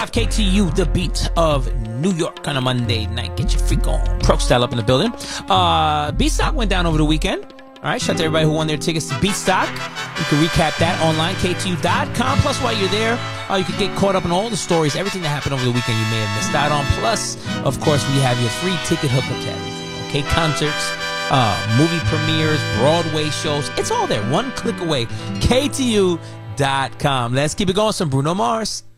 105 KTU, the beat of New York on a Monday night. Get your freak on. Pro Style up in the building. B-Stock went down over the weekend. All right, shout out to everybody who won their tickets to B-Stock. You can recap that online, KTU.com. Plus, while you're there, you can get caught up in all the stories, everything that happened over the weekend you may have missed out on. Plus, of course, we have your free ticket hookup to everything. Okay, concerts, movie premieres, Broadway shows. It's all there. One click away. KTU.com. Let's keep it going. Some Bruno Mars.